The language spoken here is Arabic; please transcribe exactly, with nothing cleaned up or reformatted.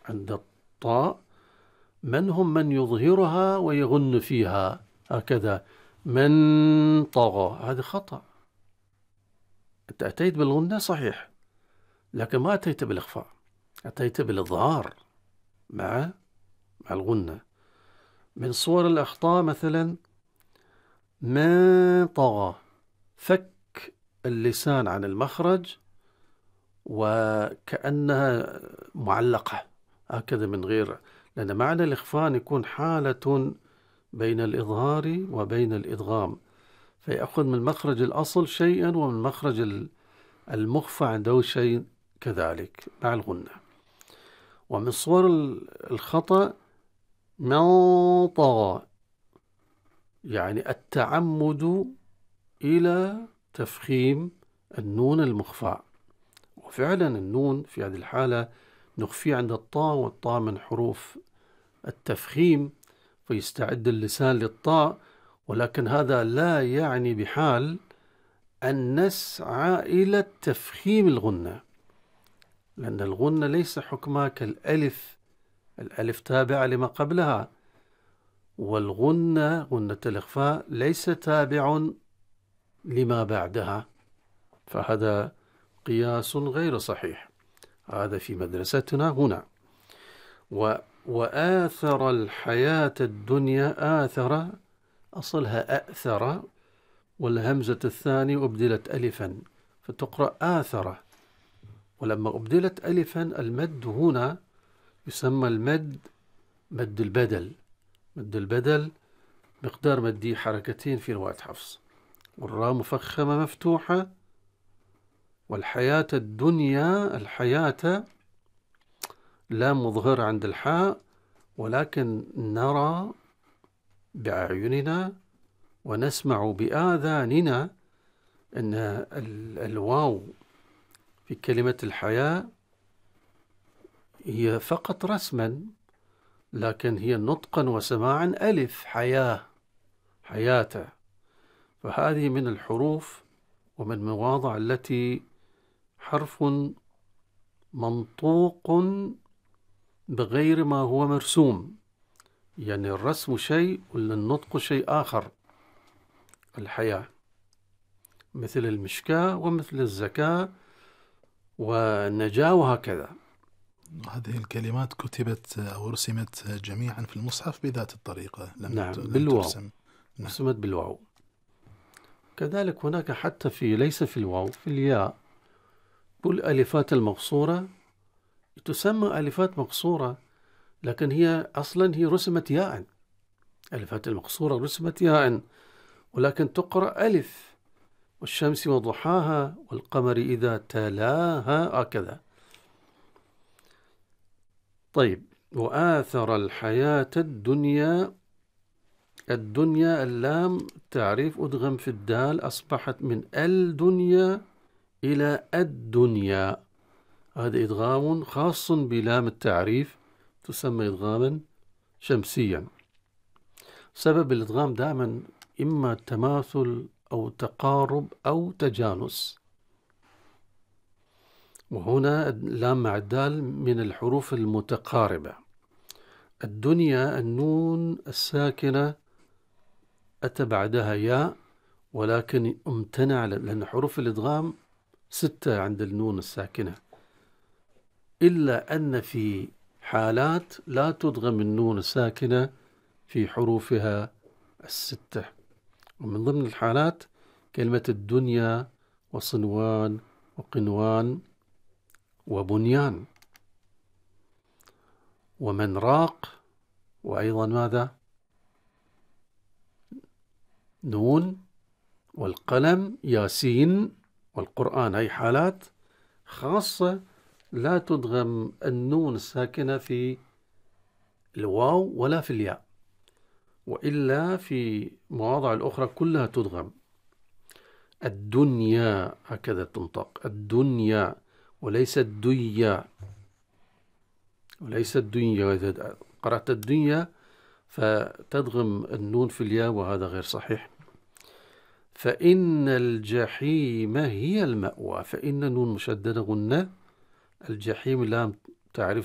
عند الطاء من هم من يظهرها ويغن فيها هكذا من طغى، هذا خطأ. أنت أتيت بالغنة صحيح، لكن ما أتيت بالإخفاء، أتيت بالإظهار مع مع الغنة. من صور الأخطاء مثلا من طغى، فك اللسان عن المخرج وكأنها معلقة هكذا من غير، لأن معنى الإخفاء يكون حالة بين الإظهار وبين الإدغام، فيأخذ من مخرج الأصل شيئا ومن مخرج المخفى عنده شيء كذلك مع الغنة. ومن صور الخطأ من طغى، يعني التعمد إلى تفخيم النون المخفى، وفعلا النون في هذه الحالة نخفي عند الطاء، والطاء من حروف التفخيم فيستعد اللسان للطاء، ولكن هذا لا يعني بحال أن نسعى إلى تفخيم الغنة، لأن الغنة ليس حكمها كالألف، الألف تابعة لما قبلها، والغنة غنة الإخفاء ليس تابع لما بعدها، فهذا قياس غير صحيح. هذا في مدرستنا هنا. و وآثر الحياة الدنيا، آثر أصلها أأثر، والهمزة الثانية أبدلت ألفا فتقرأ آثر، ولما أبدلت ألفا المد هنا يسمى المد مد البدل. مد البدل مقدار مدي حركتين في رواية حفص، والراء مفخمة مفتوحة، والحياة الدنيا الحياة لا مظهر عند الحاء، ولكن نرى بأعيننا ونسمع بآذاننا أن الواو في كلمة الحياة هي فقط رسما، لكن هي نطقا وسماعا ألف حياة حياة، فهذه من الحروف ومن مواضع التي حرف منطوق بغير ما هو مرسوم، يعني الرسم شيء والنطق شيء آخر. الحياة مثل المشكاة ومثل الزكاة والنجاة وهكذا. هذه الكلمات كتبت أو رسمت جميعا في المصحف بذات الطريقة، لم نعم لم بالواو، ترسم. نعم. رسمت بالواو. كذلك هناك حتى في ليس في الواو في الياء، كل ألفات المقصورة تسمى ألفات مقصورة، لكن هي أصلا هي رسمت ياء، ألفات المقصورة رسمت ياء، ولكن تقرأ ألف، والشمس وضحاها والقمر إذا تلاها هكذا. طيب، وآثر الحياة الدنيا، الدنيا اللام تعريف أدغم في الدال، أصبحت من الدنيا إلى الدنيا، هذا إدغام خاص بلام التعريف، تسمى إدغاما شمسيا. سبب الإدغام دائما إما تماثل أو تقارب أو تجانس، وهنا اللام مع الدال من الحروف المتقاربة. الدنيا النون الساكنة أتى بعدها ياء، ولكن امتنع لأن حروف الإدغام ستة عند النون الساكنة، إلا أن في حالات لا تدغم النون الساكنة في حروفها الستة، ومن ضمن الحالات كلمة الدنيا وصنوان وقنوان وبنيان ومن راق، وأيضا ماذا؟ نون والقلم ياسين والقرآن، هي حالات خاصة لا تدغم النون الساكنة في الواو ولا في الياء، وإلا في مواضع الأخرى كلها تدغم. الدنيا هكذا تنطق، الدنيا وليس الدنيا، وليس الدنيا. إذا قرأت الدنيا فتدغم النون في الياء، وهذا غير صحيح. فإن الجحيم هي المأوى، فإن نون مشددة غنة، الجحيم لام تعرف